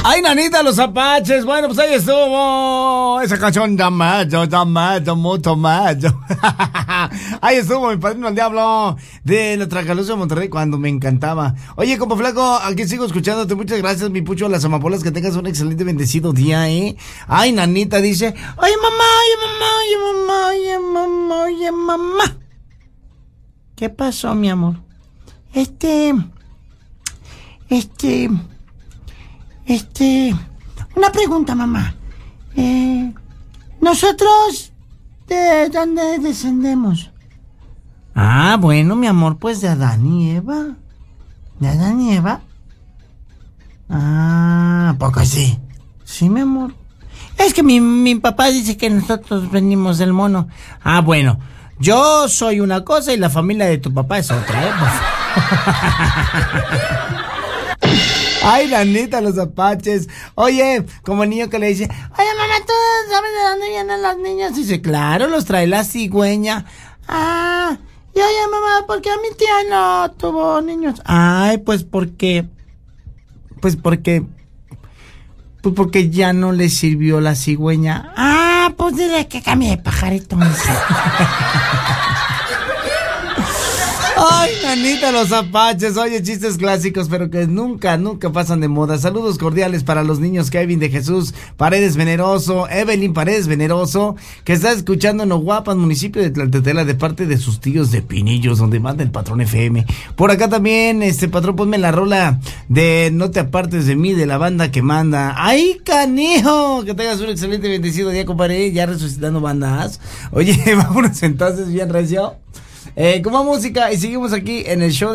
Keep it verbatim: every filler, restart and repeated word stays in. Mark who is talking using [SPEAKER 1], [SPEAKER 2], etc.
[SPEAKER 1] Ay, nanita, los apaches. Bueno, pues ahí estuvo esa canción de mayo, de mayo, mucho mayo. Ahí estuvo mi padrino al diablo de la Tracalosa de Monterrey cuando me encantaba. Oye, compa flaco, aquí sigo escuchándote. Muchas gracias, mi pucho, a las amapolas. Que tengas un excelente bendecido día, ¿eh? Ay, nanita, dice, oye, mamá, oye, mamá, oye, mamá, oye, mamá, oye, mamá. ¿Qué pasó, mi amor? Este... Este... Este... Una pregunta, mamá. Eh... Nosotros... ¿De dónde descendemos? Ah, bueno, mi amor, pues de Adán y Eva. ¿De Adán y Eva? Ah, ¿poco sí? Sí, mi amor. Es que mi, mi papá dice que nosotros venimos del mono. Ah, bueno. Yo soy una cosa y la familia de tu papá es otra, ¿eh? Ay, la neta, los apaches. Oye, como el niño que le dice, oye, mamá, ¿tú sabes de dónde vienen los niños? Dice, claro, los trae la cigüeña. Ah, y oye, mamá, ¿por qué mi tía no tuvo niños? Ay, pues porque... Pues porque... Pues porque ya no le sirvió la cigüeña. Ah, pues dile que cambie de pajarito. Ay, nanita, los apaches. Oye, chistes clásicos, pero que nunca, nunca pasan de moda. Saludos cordiales para los niños Kevin de Jesús Paredes Veneroso, Evelyn Paredes Veneroso, que está escuchando en Oguapan, municipio de Tlaltetela, de parte de sus tíos de Pinillos, donde manda el patrón F M. Por acá también, este patrón, ponme la rola de No te apartes de mí, de la banda que manda. ¡Ay, canijo! Que tengas un excelente y bendecido día, compadre. Ya resucitando bandas. Oye, vámonos entonces bien recio. Eh, como música, y seguimos aquí en el show.